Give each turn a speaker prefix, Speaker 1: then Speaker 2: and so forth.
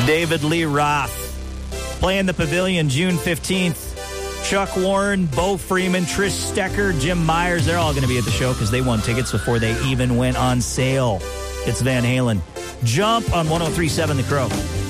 Speaker 1: David Lee Roth. Playing the Pavilion June 15th. Chuck Warren, Bo Freeman, Trish Stecker, Jim Myers, they're all going to be at the show because they won tickets before they even went on sale. It's Van Halen. Jump on 103.7 The Crow.